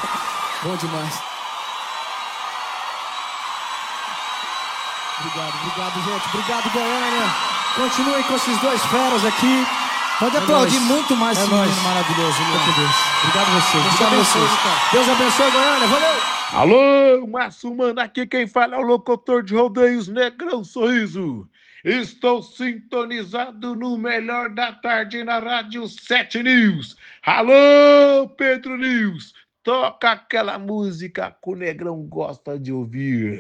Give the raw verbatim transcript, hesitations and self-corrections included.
Bom demais. Obrigado, obrigado, gente. Obrigado, Goiânia. Continuem com esses dois feras aqui. Pode aplaudir nóis. muito mais É esse nóis. menino maravilhoso, Luan. Deus. Obrigado a vocês. Deus Deus abençoe, abençoe. cara. Deus abençoe, Goiânia. Valeu! Alô, Márcio Mano, aqui quem fala é o locutor de rodeios Negrão Sorriso. Estou sintonizado no melhor da tarde na Rádio sete News. Alô, Pedro News, toca aquela música que o Negrão gosta de ouvir.